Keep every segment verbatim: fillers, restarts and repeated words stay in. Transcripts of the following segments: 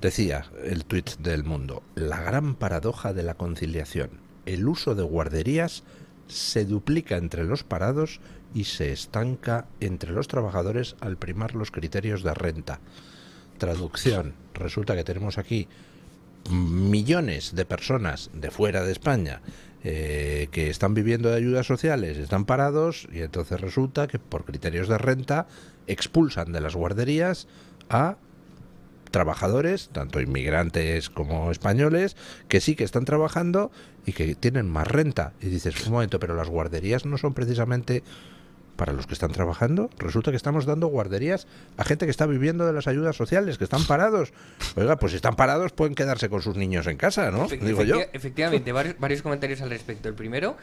decía el tuit del Mundo, la gran paradoja de la conciliación. El uso de guarderías se duplica entre los parados y se estanca entre los trabajadores al primar los criterios de renta. Traducción, resulta que tenemos aquí millones de personas de fuera de España eh, que están viviendo de ayudas sociales, están parados, y entonces resulta que por criterios de renta expulsan de las guarderías a trabajadores, tanto inmigrantes como españoles, que sí que están trabajando y que tienen más renta. Y dices, un momento, pero las guarderías no son precisamente para los que están trabajando. Resulta que estamos dando guarderías a gente que está viviendo de las ayudas sociales, que están parados. Oiga, pues si están parados pueden quedarse con sus niños en casa, ¿no? Efecti Digo yo. Efectivamente, varios, varios comentarios al respecto. El primero,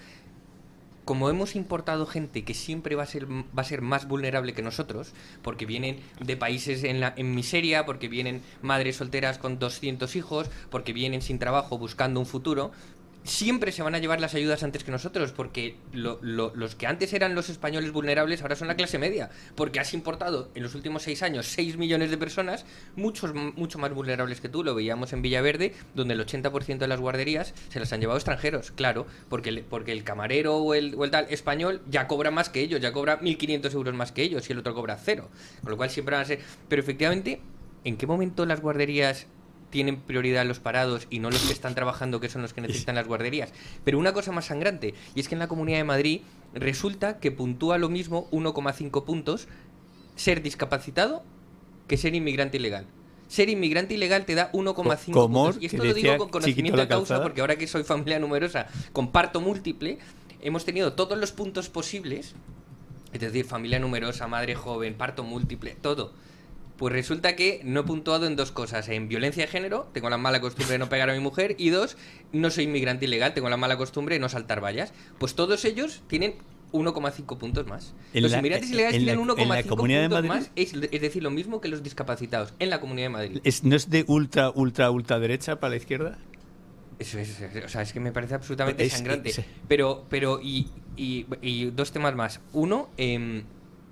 como hemos importado gente que siempre va a ser va a ser más vulnerable que nosotros, porque vienen de países en, la, en miseria, porque vienen madres solteras con doscientos hijos, porque vienen sin trabajo buscando un futuro, siempre se van a llevar las ayudas antes que nosotros, porque lo, lo, los que antes eran los españoles vulnerables ahora son la clase media, porque has importado en los últimos seis años seis millones de personas, muchos mucho más vulnerables que tú. Lo veíamos en Villaverde, donde el ochenta por ciento de las guarderías se las han llevado extranjeros, claro, porque el, porque el camarero o el, o el tal español ya cobra más que ellos, ya cobra mil quinientos euros más que ellos, y el otro cobra cero, con lo cual siempre van a ser... Pero efectivamente, ¿en qué momento las guarderías tienen prioridad los parados y no los que están trabajando, que son los que necesitan las guarderías? Pero una cosa más sangrante, y es que en la Comunidad de Madrid resulta que puntúa lo mismo, uno coma cinco puntos, ser discapacitado que ser inmigrante ilegal. Ser inmigrante ilegal te da uno coma cinco puntos. Y esto lo digo con conocimiento de causa, porque ahora que soy familia numerosa, con parto múltiple, hemos tenido todos los puntos posibles, es decir, familia numerosa, madre joven, parto múltiple, todo. Pues resulta que no he puntuado en dos cosas. En violencia de género, tengo la mala costumbre de no pegar a mi mujer. Y dos, no soy inmigrante ilegal, tengo la mala costumbre de no saltar vallas. Pues todos ellos tienen uno coma cinco puntos más. Los la, inmigrantes ilegales tienen uno coma cinco puntos más, es, es decir, lo mismo que los discapacitados en la Comunidad de Madrid. ¿Es, ¿No es de ultra, ultra, ultra derecha para la izquierda? Eso es, o sea, es que me parece absolutamente es, sangrante. Es, pero, pero y, y, y dos temas más. Uno, eh,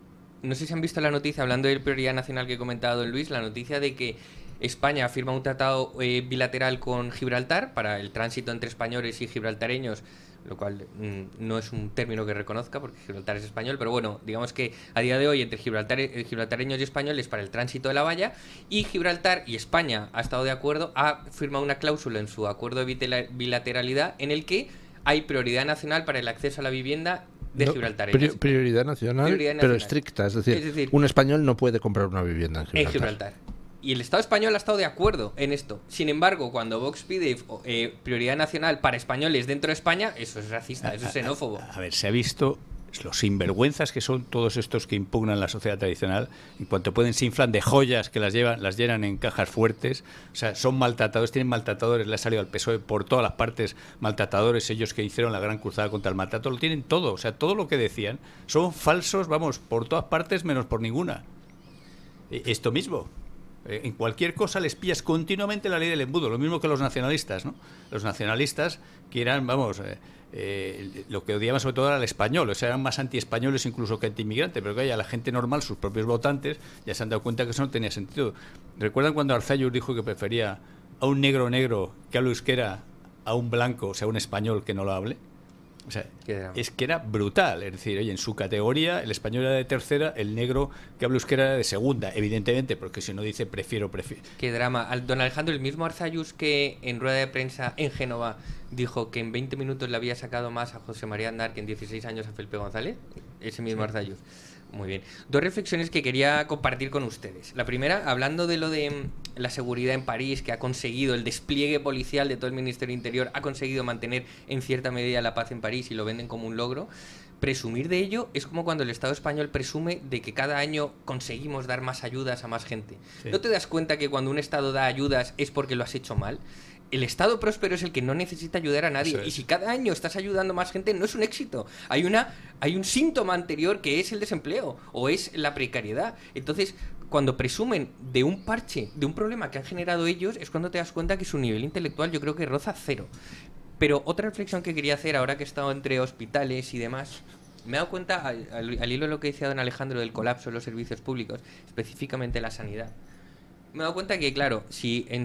no sé si han visto la noticia, hablando de prioridad nacional que he comentado don Luis, la noticia de que España firma un tratado eh, bilateral con Gibraltar para el tránsito entre españoles y gibraltareños, lo cual mmm, no es un término que reconozca porque Gibraltar es español, pero bueno, digamos que a día de hoy entre Gibraltar, eh, gibraltareños y españoles para el tránsito de la valla, y Gibraltar y España ha estado de acuerdo, ha firmado una cláusula en su acuerdo de bilateralidad en el que hay prioridad nacional para el acceso a la vivienda de no, gibraltareños. Prioridad nacional, prioridad nacional, pero estricta, es decir, es decir, un español no puede comprar una vivienda en Gibraltar. En Gibraltar. Y el Estado español ha estado de acuerdo en esto. Sin embargo, cuando Vox pide eh, prioridad nacional para españoles dentro de España, eso es racista, eso es xenófobo. A, a, a ver, se ha visto los sinvergüenzas que son todos estos que impugnan la sociedad tradicional. En cuanto pueden, se inflan de joyas que las llevan, las llenan en cajas fuertes. O sea, son maltratadores, tienen maltratadores, le ha salido al P S O E por todas las partes maltratadores, ellos que hicieron la gran cruzada contra el maltrato, lo tienen todo. O sea, todo lo que decían son falsos, vamos, por todas partes menos por ninguna. Esto mismo. En cualquier cosa les pillas continuamente la ley del embudo, lo mismo que los nacionalistas, ¿no? Los nacionalistas que eran, vamos, eh, eh, lo que odiaban sobre todo era el español, o sea, eran más anti-españoles incluso que anti-inmigrante, pero que ya la gente normal, sus propios votantes, ya se han dado cuenta que eso no tenía sentido. ¿Recuerdan cuando Arzallus dijo que prefería a un negro negro que hable euskera a un blanco, o sea, un español que no lo hable? O sea, es que era brutal. Es decir, oye, en su categoría el español era de tercera, el negro que habla euskera era de segunda, evidentemente, porque si no dice prefiero, prefiero. Qué drama. Al don Alejandro, el mismo Arzallus que en rueda de prensa en Génova dijo que en veinte minutos le había sacado más a José María Aznar que en dieciséis años a Felipe González. Ese mismo sí. Arzallus. Muy bien. Dos reflexiones que quería compartir con ustedes. La primera, hablando de lo de la seguridad en París, que ha conseguido, el despliegue policial de todo el Ministerio del Interior, ha conseguido mantener en cierta medida la paz en París y lo venden como un logro. Presumir de ello es como cuando el Estado español presume de que cada año conseguimos dar más ayudas a más gente. Sí. ¿No te das cuenta que cuando un Estado da ayudas es porque lo has hecho mal? El Estado próspero es el que no necesita ayudar a nadie. Y si cada año estás ayudando a más gente, no es un éxito. Hay una, hay un síntoma anterior que es el desempleo o es la precariedad. Entonces, cuando presumen de un parche, de un problema que han generado ellos, es cuando te das cuenta que su nivel intelectual yo creo que roza cero. Pero otra reflexión que quería hacer ahora que he estado entre hospitales y demás, me he dado cuenta, al, al, al hilo de lo que decía don Alejandro del colapso de los servicios públicos, específicamente la sanidad. Me he dado cuenta que, claro, si en,